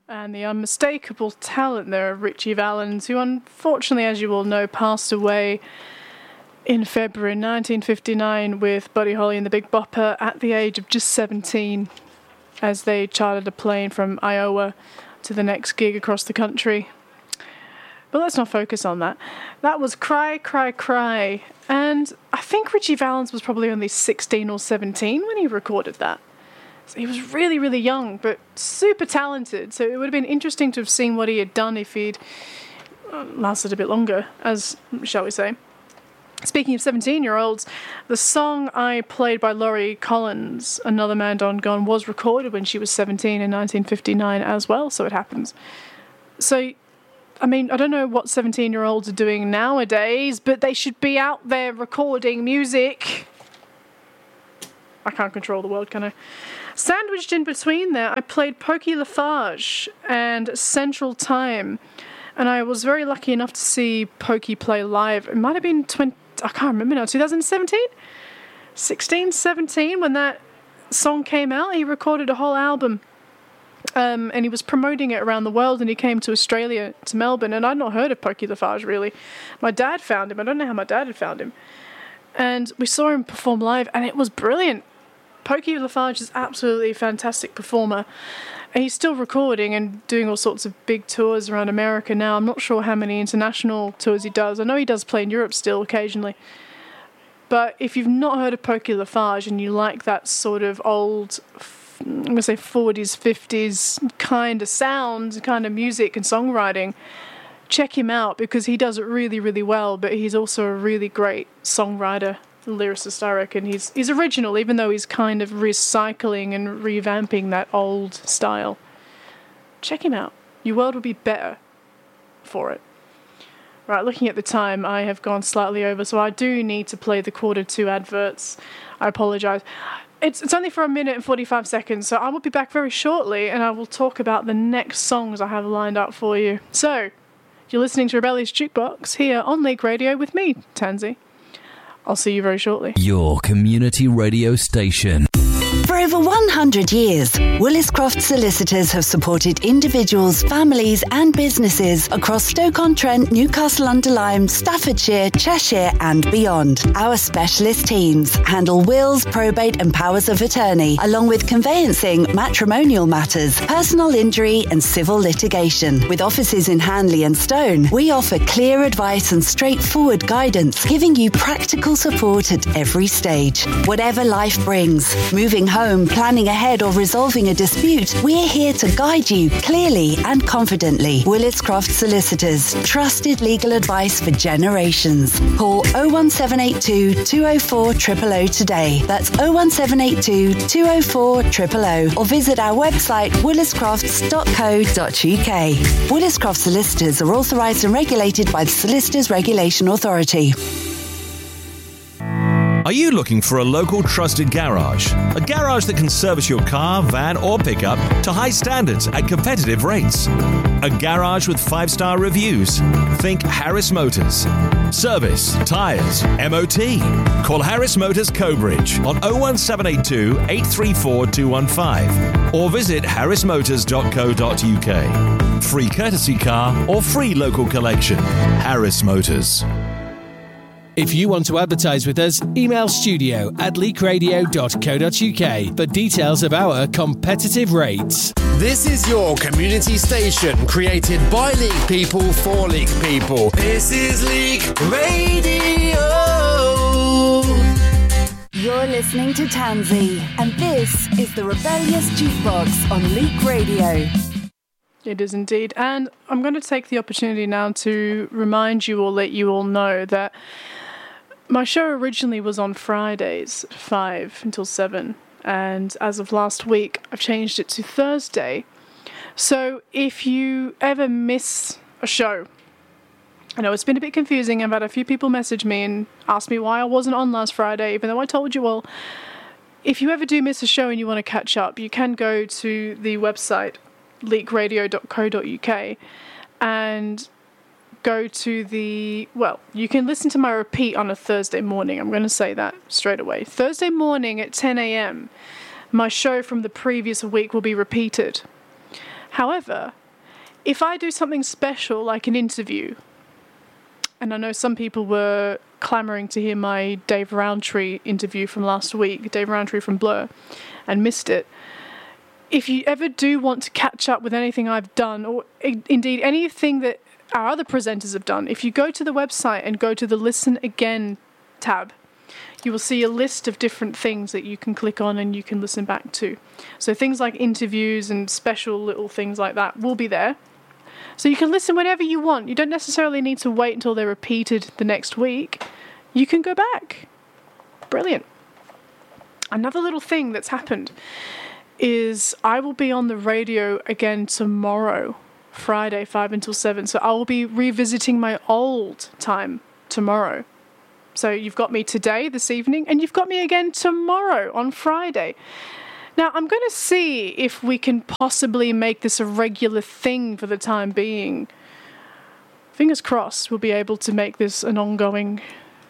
and the unmistakable talent there of Ritchie Valens, who unfortunately, as you all know, passed away in February 1959 with Buddy Holly and the Big Bopper at the age of just 17 as they chartered a plane from Iowa to the next gig across the country. But let's not focus on that. That was Cry, Cry, Cry. And I think Ritchie Valens was probably only 16 or 17 when he recorded that. So he was really, really young, but super talented. So it would have been interesting to have seen what he had done if he'd lasted a bit longer, as shall we say. Speaking of 17-year-olds, the song I played by Laurie Collins, Another Man Done Gone, was recorded when she was 17 in 1959 as well, so it happens. So, I mean, I don't know what 17-year-olds are doing nowadays, but they should be out there recording music. I can't control the world, can I? Sandwiched in between there, I played Pokey Lafarge and Central Time, and I was very lucky enough to see Pokey play live. It might have been I can't remember now, 2017? 16, 17, when that song came out. He recorded a whole album, and he was promoting it around the world, and he came to Australia, to Melbourne, and I'd not heard of Pokey Lafarge, really. My dad found him. I don't know how my dad had found him. And we saw him perform live, and it was brilliant. Pokey Lafarge is absolutely a fantastic performer. And he's still recording and doing all sorts of big tours around America now. I'm not sure how many international tours he does. I know he does play in Europe still occasionally. But if you've not heard of Pokey Lafarge and you like that sort of old, I'm going to say 40s, 50s kind of sound, kind of music and songwriting, check him out because he does it really, really well. But he's also a really great songwriter, lyricist, I reckon. He's original, even though he's kind of recycling and revamping that old style. Check him out. Your world will be better for it. Right, looking at the time, I have gone slightly over, so I do need to play the 2:45 adverts. I apologise. It's only for 1 minute and 45 seconds, so I will be back very shortly, and I will talk about the next songs I have lined up for you. So, you're listening to Rebellious Jukebox here on Leak Radio with me, Tansy. I'll see you very shortly. Your community radio station. For over 100 years, Willis-Croft Solicitors have supported individuals, families and businesses across Stoke-on-Trent, Newcastle-under-Lyme, Staffordshire, Cheshire and beyond. Our specialist teams handle wills, probate and powers of attorney, along with conveyancing, matrimonial matters, personal injury and civil litigation. With offices in Hanley and Stone, we offer clear advice and straightforward guidance, giving you practical support at every stage. Whatever life brings, moving home, planning ahead or resolving a dispute, we're here to guide you clearly and confidently. Willis-Croft Solicitors, trusted legal advice for generations. Call 01782 204 000 today. That's 01782 204 000 or visit our website williscrofts.co.uk. Willis-Croft Solicitors are authorised and regulated by the Solicitors Regulation Authority. Are you looking for a local trusted garage? A garage that can service your car, van or pickup to high standards at competitive rates. A garage with 5-star reviews. Think Harris Motors. Service, tyres, MOT. Call Harris Motors Cobridge on 01782 834 215 or visit harrismotors.co.uk. Free courtesy car or free local collection. Harris Motors. If you want to advertise with us, email studio@leakradio.co.uk for details of our competitive rates. This is your community station, created by Leak people for Leak people. This is Leak Radio. You're listening to Tansy, and this is the Rebellious Jukebox on Leak Radio. It is indeed. And I'm going to take the opportunity now to remind you or let you all know that my show originally was on Fridays, 5 until 7, and as of last week, I've changed it to Thursday. So if you ever miss a show, I know it's been a bit confusing. I've had a few people message me and ask me why I wasn't on last Friday, even though I told you all. If you ever do miss a show and you want to catch up, you can go to the website, leakradio.co.uk, and go to you can listen to my repeat on a Thursday morning. I'm going to say that straight away. Thursday morning at 10 a.m, my show from the previous week will be repeated. However, if I do something special like an interview, and I know some people were clamouring to hear my Dave Rowntree interview from last week, Dave Rowntree from Blur, and missed it. If you ever do want to catch up with anything I've done, or indeed anything that our other presenters have done, if you go to the website and go to the Listen Again tab, you will see a list of different things that you can click on and you can listen back to. So things like interviews and special little things like that will be there. So you can listen whenever you want. You don't necessarily need to wait until they're repeated the next week. You can go back. Brilliant. Another little thing that's happened is I will be on the radio again tomorrow, Friday, 5 until 7. So I will be revisiting my old time tomorrow. So you've got me today, this evening, and you've got me again tomorrow on Friday. Now, I'm going to see if we can possibly make this a regular thing for the time being. Fingers crossed we'll be able to make this an ongoing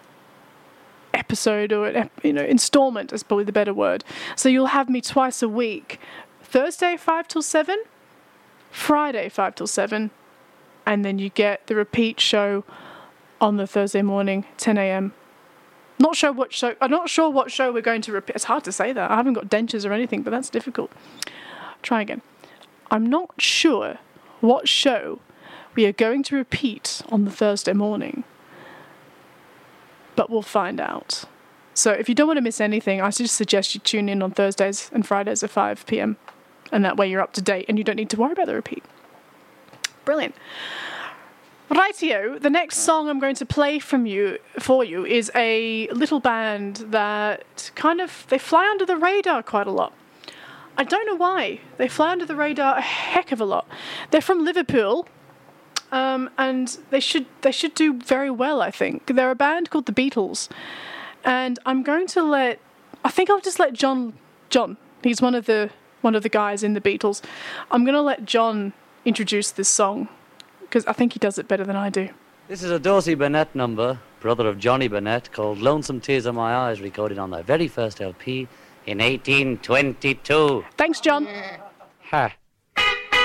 episode, or installment is probably the better word. So you'll have me twice a week. Thursday, 5 till 7. Friday, 5 till 7. And then you get the repeat show on the Thursday morning, 10 a.m. I'm not sure what show we're going to repeat. It's hard to say that. I haven't got dentures or anything, but that's difficult. Try again. I'm not sure what show we are going to repeat on the Thursday morning, but we'll find out. So if you don't want to miss anything, I just suggest you tune in on Thursdays and Fridays at 5 p.m. And that way you're up to date and you don't need to worry about the repeat. Brilliant. Rightio, the next song I'm going to play for you is a little band that they fly under the radar quite a lot. I don't know why. They fly under the radar a heck of a lot. They're from Liverpool, and they should do very well, I think. They're a band called The Beatles, and I'll just let John, he's one of the guys in The Beatles. I'm going to let John introduce this song, because I think he does it better than I do. This is a Dorsey Burnett number, brother of Johnny Burnett, called Lonesome Tears in My Eyes, recorded on their very first LP in 1822. Thanks, John. Ha.